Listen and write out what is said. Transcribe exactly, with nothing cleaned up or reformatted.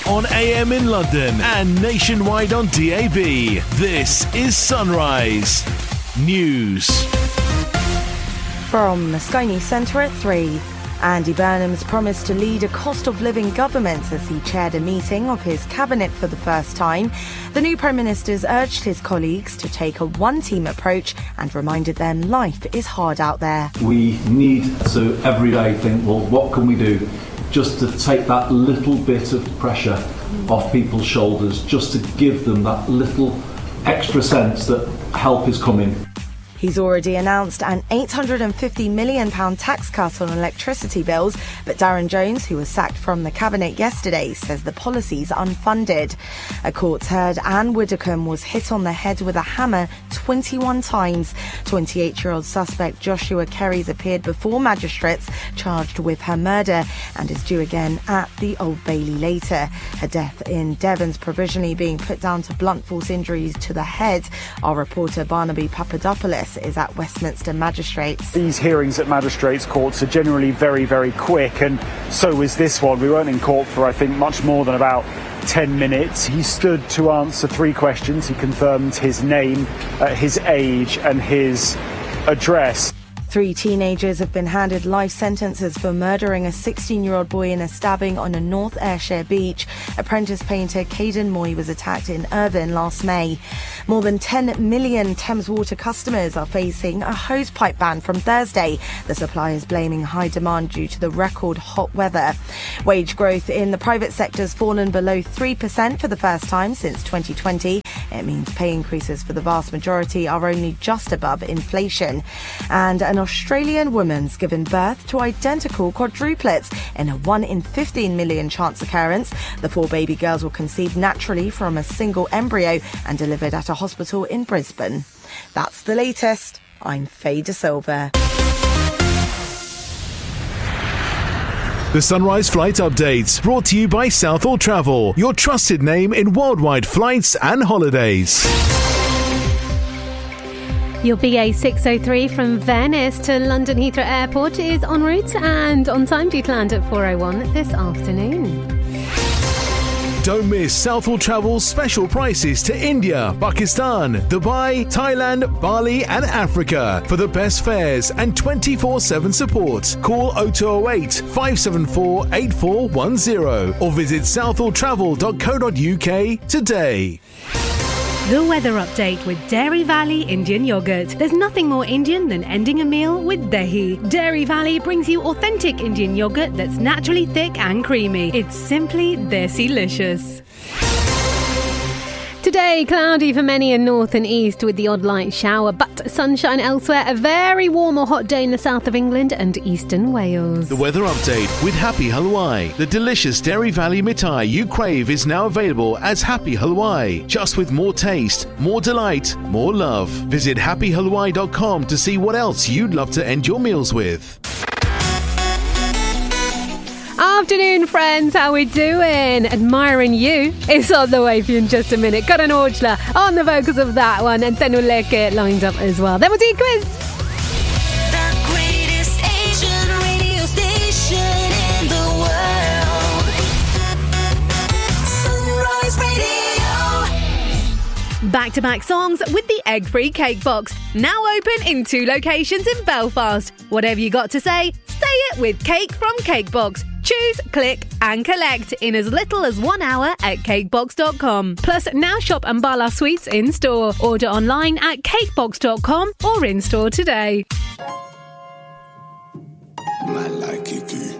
on A M in London and nationwide on D A B. This is Sunrise News. From the Sky News Centre at three. Andy Burnham's promised to lead a cost of living government as he chaired a meeting of his cabinet for the first time. The new Prime Minister's urged his colleagues to take a one-team approach and reminded them life is hard out there. We need to every day think, well, what can we do just to take that little bit of pressure off people's shoulders, just to give them that little extra sense that help is coming. He's already announced an eight hundred fifty million pounds tax cut on electricity bills, but Darren Jones, who was sacked from the cabinet yesterday, says the policy's unfunded. A court's heard Anne Widdecombe was hit on the head with a hammer twenty-one times. twenty-eight-year-old suspect Joshua Kerry's appeared before magistrates charged with her murder and is due again at the Old Bailey later. Her death in Devon's provisionally being put down to blunt force injuries to the head. Our reporter Barnaby Papadopoulos is at Westminster Magistrates. These hearings at magistrates' courts are generally very, very quick, and so is this one. We weren't in court for, I think, much more than about ten minutes. He stood to answer three questions. He confirmed his name, uh, his age and his address. Three teenagers have been handed life sentences for murdering a sixteen-year-old boy in a stabbing on a North Ayrshire beach. Apprentice painter Caden Moy was attacked in Irvine last May. More than ten million Thames Water customers are facing a hosepipe ban from Thursday. The supplier is blaming high demand due to the record hot weather. Wage growth in the private sector has fallen below three percent for the first time since twenty twenty. It means pay increases for the vast majority are only just above inflation. And an Australian woman's given birth to identical quadruplets in a one in fifteen million chance occurrence. The four baby girls were conceived naturally from a single embryo and delivered at a hospital in Brisbane. That's the latest. I'm Faye De Silva. The Sunrise Flight Updates, brought to you by Southall Travel, your trusted name in worldwide flights and holidays. Your B A six oh three from Venice to London Heathrow Airport is en route and on time due to land at four oh one this afternoon. Don't miss Southall Travel's special prices to India, Pakistan, Dubai, Thailand, Bali and Africa. For the best fares and twenty-four seven support, call oh two oh eight, five seven four, eight four one oh or visit southall travel dot co dot uk today. The weather update with Dairy Valley Indian Yogurt. There's nothing more Indian than ending a meal with dahi. Dairy Valley brings you authentic Indian yogurt that's naturally thick and creamy. It's simply desi-licious. Today, cloudy for many in north and east with the odd light shower, but sunshine elsewhere. A very warm or hot day in the south of England and eastern Wales. The weather update with Happy Halwai. The delicious Dairy Valley mithai you crave is now available as Happy Halwai. Just with more taste, more delight, more love. Visit happy halwai dot com to see what else you'd love to end your meals with. Afternoon, friends. How we doing? Admiring You is on the way for you in just a minute. Karan Aujla on the vocals of that one, and Tenu Leke lined up as well. Then we'll do your quiz. The greatest Asian radio station in the world. Sunrise Radio. Back-to-back songs with the egg-free cake box. Now open in two locations in Belfast. Whatever you got to say, say it with Cake from Cakebox. Choose, click and collect in as little as one hour at cakebox dot com. Plus, now shop Ambala Sweets in-store. Order online at cakebox dot com or in-store today. Man like it good.